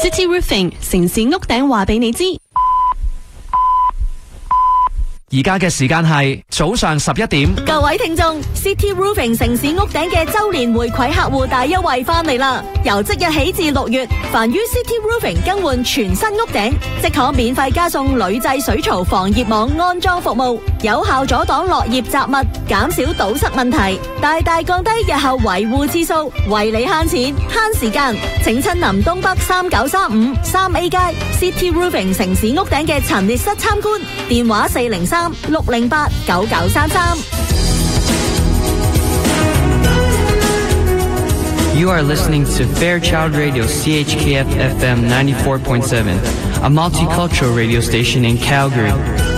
City Roofing 城市屋頂話俾你知。 而家嘅時間係早上11點。 各位聽眾 ，City Roofing 城市屋頂嘅周年回饋客戶大優惠翻嚟啦！由即日起至6月，凡於 City Roofing 更換全新屋頂，即可免費加送鋁製水槽防業網安裝服務，有效阻擋落葉雜物，減少堵塞問題，大大降低日後維護次數，為你慳錢慳時間。請親臨東北3935 3A 街 City Roofing 城市屋頂嘅陳列室參觀，電話403-608-9933。 You are listening to Fairchild Radio CHKF FM 94.7, a multicultural radio station in Calgary.